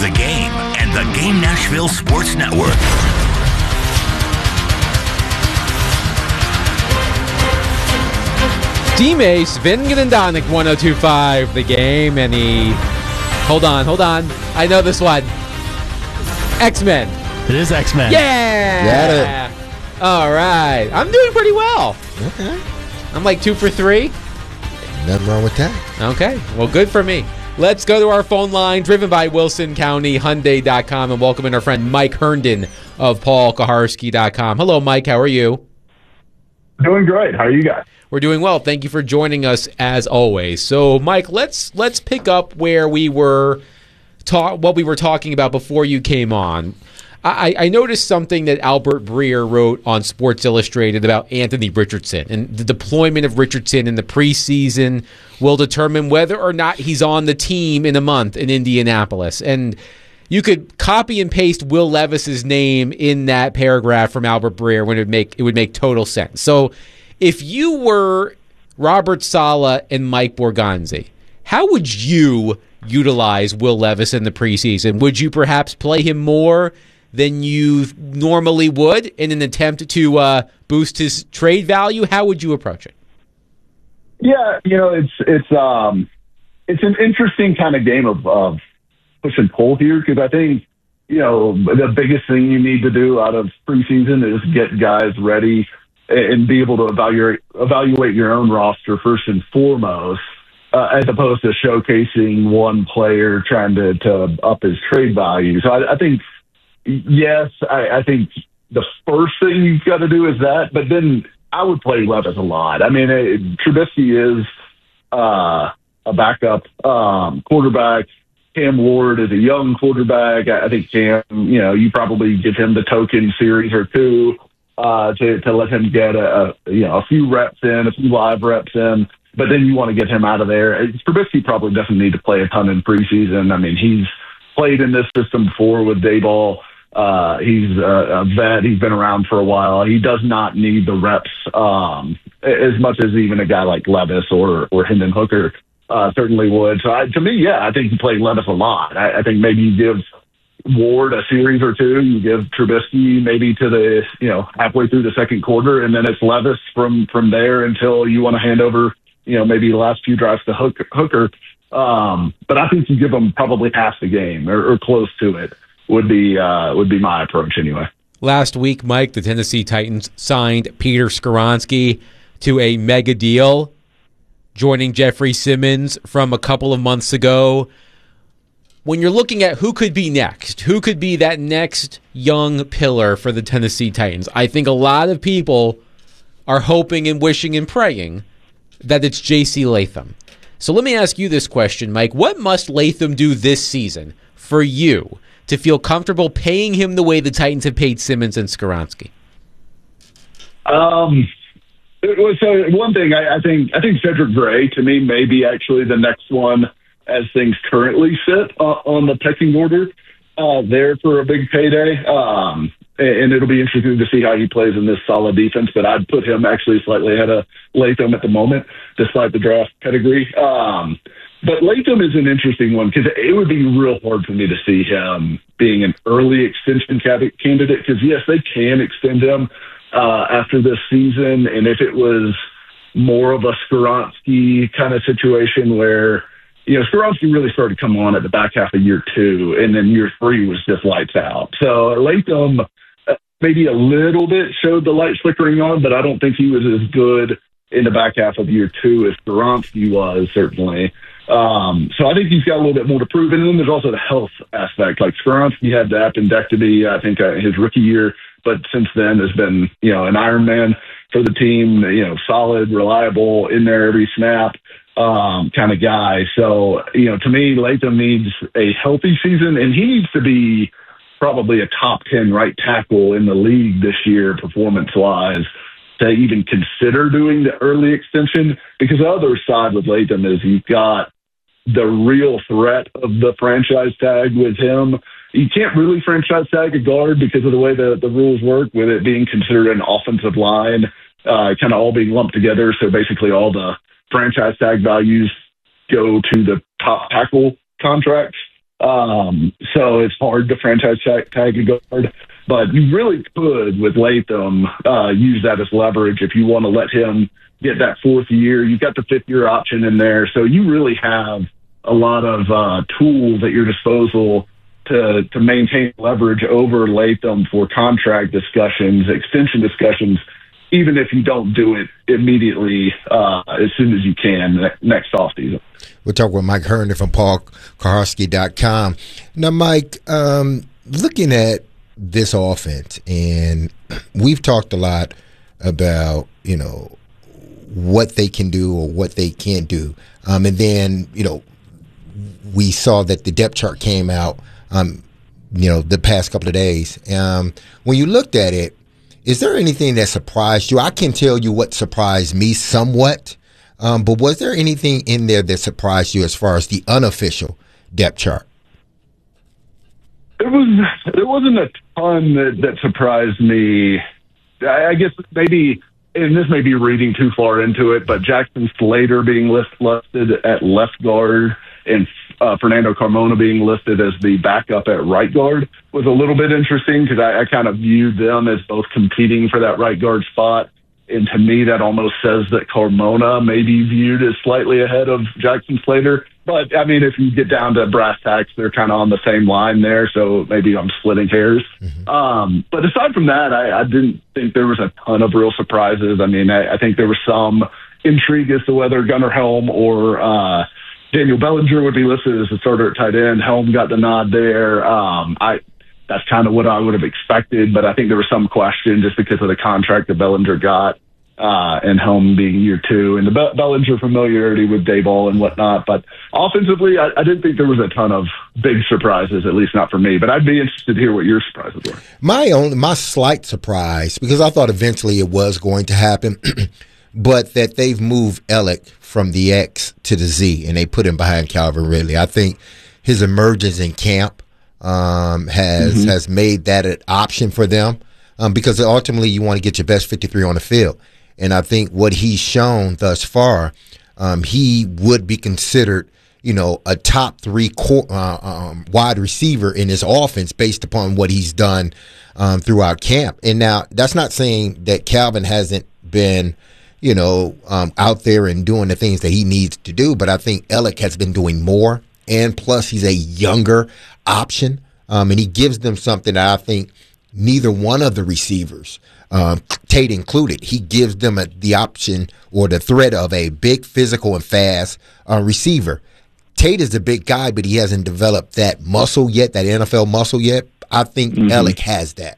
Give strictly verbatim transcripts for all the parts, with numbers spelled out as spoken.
The Game and the Game Nashville Sports Network. Dime Sven and Donick, one oh two point five The Game, and he... Hold on, hold on. I know this one. X-Men. It is X-Men. Yeah! Got it. All right. I'm doing pretty well. Okay. I'm like two for three. Nothing wrong with that. Okay. Well, good for me. Let's go to our phone line, driven by Wilson County Hyundai dot com, and welcome in our friend Mike Herndon of Paul Kaharski dot com. Hello, Mike. How are you? Doing great. How are you guys? We're doing well. Thank you for joining us as always. So, Mike, let's let's pick up where we were ta- what we were talking about before you came on. I, I noticed something that Albert Breer wrote on Sports Illustrated about Anthony Richardson, and the deployment of Richardson in the preseason will determine whether or not he's on the team in a month in Indianapolis. And you could copy and paste Will Levis's name in that paragraph from Albert Breer when it would make it would make total sense. So if you were Robert Saleh and Mike Borgonzi, how would you utilize Will Levis in the preseason? Would you perhaps play him more than you normally would in an attempt to uh, boost his trade value? How would you approach it? Yeah, you know, it's it's um it's an interesting kind of game of, of push and pull here, because I think, you know, the biggest thing you need to do out of preseason is get guys ready and be able to evaluate evaluate your own roster first and foremost, uh, as opposed to showcasing one player trying to, to up his trade value. So I, I think. Yes, I, I think the first thing you've got to do is that, but then I would play Levis a lot. I mean, it, Trubisky is uh, a backup um, quarterback. Cam Ward is a young quarterback. I, I think Cam, you know, you probably give him the token series or two uh, to, to let him get a, a, you know, a few reps in, a few live reps in, but then you want to get him out of there. Trubisky probably doesn't need to play a ton in preseason. I mean, he's played in this system before with Daboll. Uh, he's a, a vet. He's been around for a while. He does not need the reps um, as much as even a guy like Levis or or Hendon Hooker uh, certainly would. So I, to me, yeah, I think you play Levis a lot. I, I think maybe you give Ward a series or two. You give Trubisky maybe to the you know halfway through the second quarter, and then it's Levis from from there until you want to hand over you know maybe the last few drives to Hook, Hooker. Um, but I think you give them probably half the game or, or close to it. Would be uh, would be my approach anyway. Last week, Mike, the Tennessee Titans signed Peter Skoronski to a mega deal, joining Jeffrey Simmons from a couple of months ago. When you're looking at who could be next, who could be that next young pillar for the Tennessee Titans, I think a lot of people are hoping and wishing and praying that it's J C Latham. So let me ask you this question, Mike. What must Latham do this season for you to feel comfortable paying him the way the Titans have paid Simmons and Skoronski? Um, so one thing I, I think I think Cedric Gray to me may be actually the next one as things currently sit uh, on the pecking order uh, there for a big payday. Um, and it'll be interesting to see how he plays in this solid defense. But I'd put him actually slightly ahead of Latham at the moment, despite the draft pedigree. Um, But Latham is an interesting one because it would be real hard for me to see him being an early extension candidate because, yes, they can extend him uh, after this season. And if it was more of a Skoronski kind of situation where, you know, Skoronski really started to come on at the back half of year two, and then year three was just lights out. So Latham uh, maybe a little bit showed the light flickering on, but I don't think he was as good in the back half of year two as Skoronski was, certainly. Um, so I think he's got a little bit more to prove. And then there's also the health aspect. Like Skoronski had the appendectomy, I think, uh, his rookie year, but since then has been, you know, an Iron Man for the team, you know, solid, reliable, in there every snap um, kind of guy. So, you know, to me, Latham needs a healthy season, and he needs to be probably a top ten right tackle in the league this year, performance-wise, to even consider doing the early extension, because the other side with Latham is you've got the real threat of the franchise tag with him. You can't really franchise tag a guard because of the way the, the rules work, with it being considered an offensive line, uh, kind of all being lumped together. So basically all the franchise tag values go to the top tackle contracts. Um, so it's hard to franchise tag, tag a guard. But you really could, with Latham, uh, use that as leverage if you want to let him get that fourth year. You've got the fifth-year option in there. So you really have a lot of uh, tools at your disposal to to maintain leverage over Latham for contract discussions, extension discussions, even if you don't do it immediately uh, as soon as you can ne- next offseason. We'll talk with Mike Herndon from Paul Kuharsky dot com. Now, Mike, um, looking at this offense, and we've talked a lot about, you know, what they can do or what they can't do. Um, and then, you know, we saw that the depth chart came out, um, you know, the past couple of days. Um, when you looked at it, is there anything that surprised you? I can tell you what surprised me somewhat, um, but was there anything in there that surprised you as far as the unofficial depth chart? There was there wasn't a ton that, that surprised me. I, I guess maybe, and this may be reading too far into it, but Jackson Slater being list, listed at left guard and uh, Fernando Carmona being listed as the backup at right guard was a little bit interesting because I, I kind of viewed them as both competing for that right guard spot. And to me, that almost says that Carmona may be viewed as slightly ahead of Jackson Slater. But, I mean, if you get down to brass tacks, they're kind of on the same line there, so maybe I'm splitting hairs. Mm-hmm. Um, but aside from that, I, I didn't think there was a ton of real surprises. I mean, I, I think there was some intrigue as to whether Gunnar Helm or uh, Daniel Bellinger would be listed as a starter at tight end. Helm got the nod there. Um, I That's kind of what I would have expected, but I think there was some question just because of the contract that Bellinger got. Uh, and Helm being year two, and the Be- Bellinger familiarity with Dayball and whatnot. But offensively, I, I didn't think there was a ton of big surprises, at least not for me. But I'd be interested to hear what your surprises were. My only, my slight surprise, because I thought eventually it was going to happen, but that they've moved Alec from the X to the Z, and they put him behind Calvin Ridley. I think his emergence in camp um, has mm-hmm. has made that an option for them, um, because ultimately you want to get your best fifty-three on the field. And I think what he's shown thus far, um, he would be considered, you know, a top three core, uh, um, wide receiver in his offense based upon what he's done um, throughout camp. And now that's not saying that Calvin hasn't been, you know, um, out there and doing the things that he needs to do, but I think Alec has been doing more. And plus, he's a younger option, um, and he gives them something that I think neither one of the receivers, Um, Tate included, he gives them a, the option or the threat of a big, physical, and fast uh, receiver. Tate is a big guy, but he hasn't developed that muscle yet, that N F L muscle yet. I think mm-hmm. Alec has that.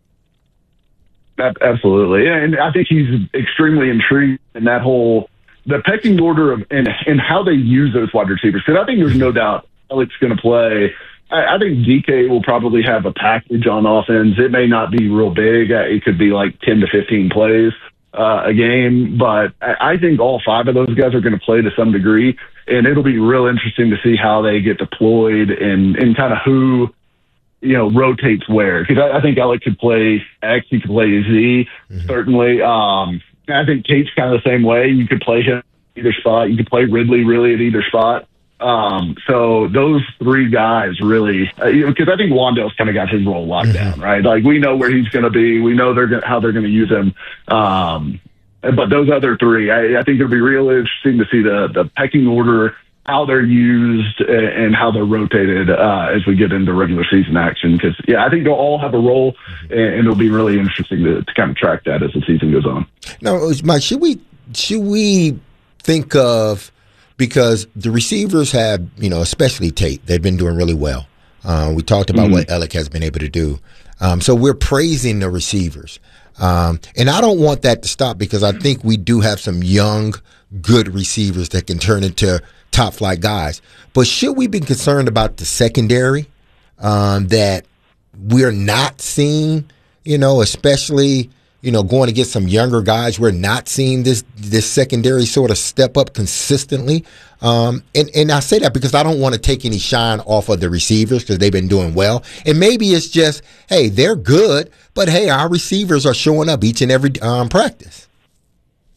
Absolutely. And I think he's extremely intrigued in that whole, the pecking order of and, and how they use those wide receivers. Because I think there's no doubt Alec's going to play. I think D K will probably have a package on offense. It may not be real big. It could be like ten to fifteen plays uh, a game. But I think all five of those guys are going to play to some degree. And it'll be real interesting to see how they get deployed and, and kind of who, you know, rotates where. Because I, I think Alec could play X, he could play Z, mm-hmm. certainly. Um, I think Tate's kind of the same way. You could play him at either spot. You could play Ridley really at either spot. Um, so those three guys really, uh, you know, because I think Wan'Dale's kind of got his role locked mm-hmm. down, right? Like we know where he's going to be, we know they're gonna, how they're going to use him. Um, but those other three, I, I think it'll be real interesting to see the the pecking order, how they're used, and, and how they're rotated uh, as we get into regular season action. Because yeah, I think they'll all have a role, and, and it'll be really interesting to, to kind of track that as the season goes on. Now, Mike, should we should we think of, because the receivers have, you know, especially Tate, they've been doing really well. Uh, we talked about mm-hmm. what Alec has been able to do. Um, so we're praising the receivers. Um, and I don't want that to stop because I think we do have some young, good receivers that can turn into top flight guys. But should we be concerned about the secondary um, that we're not seeing, you know, especially – you know, going to get some younger guys, we're not seeing this this secondary sort of step up consistently. Um, and, and I say that because I don't want to take any shine off of the receivers because they've been doing well. And maybe it's just, hey, they're good, but hey, our receivers are showing up each and every um, practice.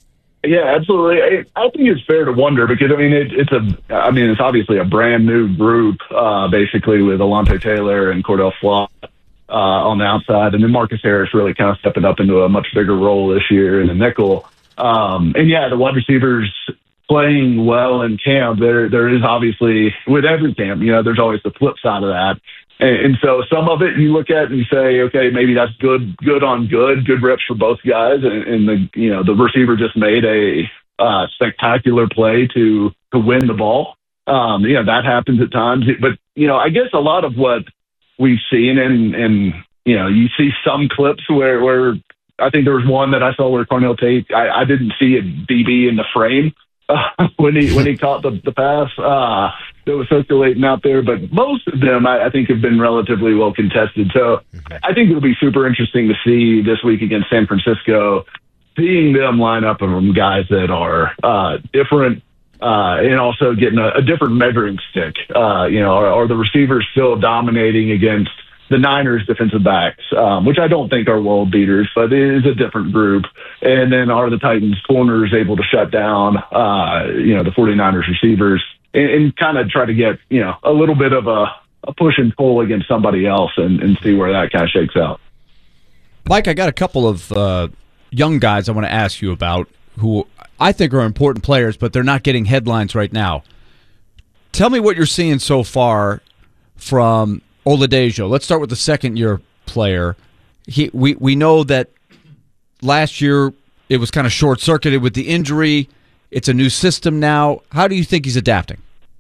Yeah, absolutely. I, I think it's fair to wonder because I mean it, it's a I mean it's obviously a brand new group, uh, basically with Alontae Taylor and Cordell Flott uh, on the outside, and then Marcus Harris really kind of stepping up into a much bigger role this year in the nickel. Um, and yeah, the wide receivers playing well in camp. There there is obviously with every camp, you know, there's always the flip side of that. And so some of it you look at and you say, okay, maybe that's good, good on good, good reps for both guys. And, and the, you know, the receiver just made a uh, spectacular play to, to win the ball. Um, you know, that happens at times, but you know, I guess a lot of what we've seen and, and, you know, you see some clips where, where I think there was one that I saw where Carnell Tate, I, I didn't see a D B in the frame uh, when he, when he caught the, the pass. Uh, that was circulating out there, but most of them I, I think have been relatively well contested. So I think it'll be super interesting to see this week against San Francisco, seeing them line up from guys that are uh, different uh, and also getting a, a different measuring stick. Uh, you know, are, are the receivers still dominating against the Niners defensive backs, um, which I don't think are world beaters, but it is a different group. And then are the Titans corners able to shut down, uh, you know, the 49ers receivers? And, and kind of try to get, you know, a little bit of a, a push and pull against somebody else and, and see where that kind of shakes out. Mike, I got a couple of uh, young guys I want to ask you about who I think are important players, but they're not getting headlines right now. Tell me what you're seeing so far from Oladejo. Let's start with the second-year player. He, we, we know that last year it was kind of short-circuited with the injury. It's a new system now. How do you think he's adapting?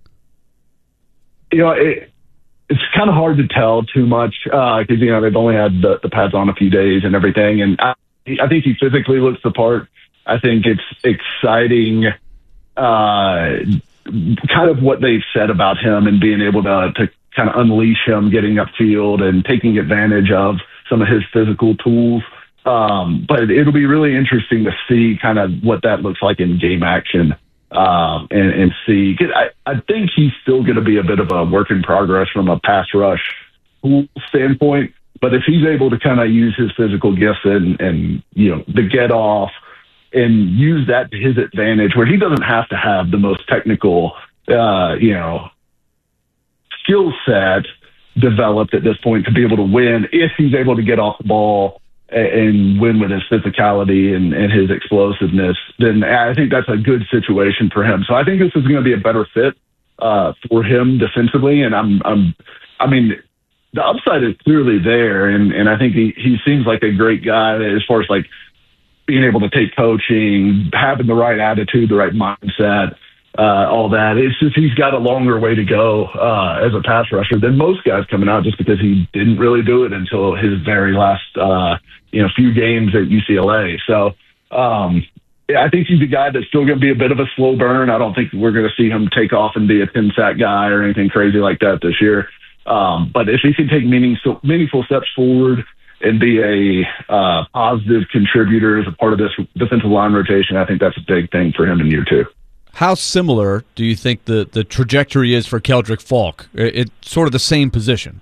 You know, it, it's kind of hard to tell too much because, uh, you know, they've only had the, the pads on a few days and everything. And I, I think he physically looks the part. I think it's exciting, uh, kind of what they've said about him and being able to, to kind of unleash him getting upfield and taking advantage of some of his physical tools. Um, but it'll be really interesting to see kind of what that looks like in game action. Um, and, and see, cause I, I think he's still going to be a bit of a work in progress from a pass rush standpoint. But if he's able to kind of use his physical gifts and, and, you know, the get off and use that to his advantage where he doesn't have to have the most technical, uh, you know, skill set developed at this point to be able to win if he's able to get off the ball and win with his physicality and, and his explosiveness, then I think that's a good situation for him. So I think this is going to be a better fit uh, for him defensively. And I'm, I'm, I mean, the upside is clearly there. And, and I think he, he seems like a great guy as far as like being able to take coaching, having the right attitude, the right mindset, uh, all that. It's just, he's got a longer way to go uh, as a pass rusher than most guys coming out just because he didn't really do it until his very last, uh, you know, few games at U C L A. So, um, yeah, I think he's a guy that's still going to be a bit of a slow burn. I don't think we're going to see him take off and be a ten sack guy or anything crazy like that this year. Um, but if he can take meaningful, meaningful steps forward and be a uh, positive contributor as a part of this defensive line rotation, I think that's a big thing for him in year two. How similar do you think the, the trajectory is for Keldrick Falk? It's sort of the same position.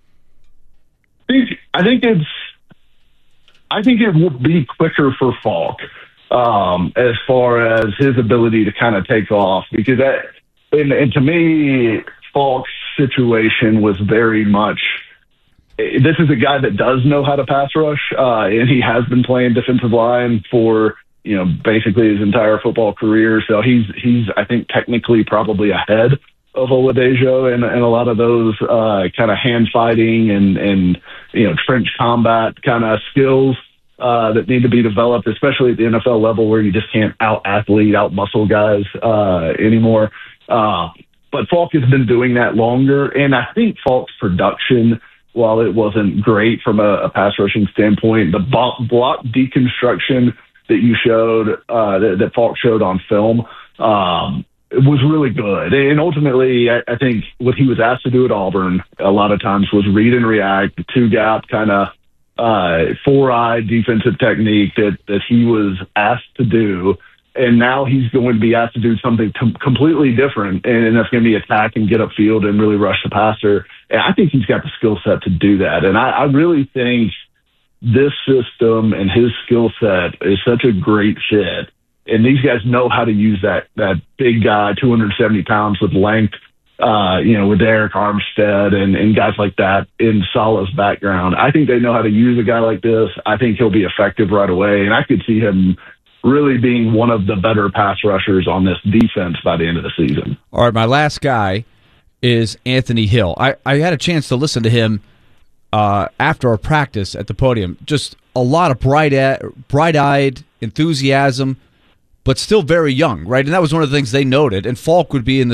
I think, I think it's, I think it will be quicker for Falk um, as far as his ability to kind of take off because that, and, and to me, Falk's situation was very much, this is a guy that does know how to pass rush, uh, and he has been playing defensive line for, you know, basically his entire football career. So he's, he's, I think technically probably ahead of Oladejo and, and a lot of those, uh, kind of hand fighting and, and, you know, trench combat kind of skills, uh, that need to be developed, especially at the N F L level where you just can't out athlete, out muscle guys, uh, anymore. Uh, but Falk has been doing that longer. And I think Falk's production, while it wasn't great from a, a pass rushing standpoint, the block, block deconstruction that you showed, uh, that, that Falk showed on film, um, it was really good. And ultimately, I, I think what he was asked to do at Auburn a lot of times was read and react, the two gap kind of, uh, four eye defensive technique that, that he was asked to do. And now he's going to be asked to do something t- completely different. And that's going to be attack and get upfield and really rush the passer. And I think he's got the skill set to do that. And I, I really think this system and his skill set is such a great fit. And these guys know how to use that that big guy, two hundred seventy pounds with length, uh, you know, with Eric Armstead and, and guys like that in Saleh's background. I think they know how to use a guy like this. I think he'll be effective right away. And I could see him really being one of the better pass rushers on this defense by the end of the season. All right, my last guy is Anthony Hill. I, I had a chance to listen to him uh, after our practice at the podium. Just a lot of bright, bright-eyed enthusiasm, but still very young, right? And that was one of the things they noted. And Falk would be in the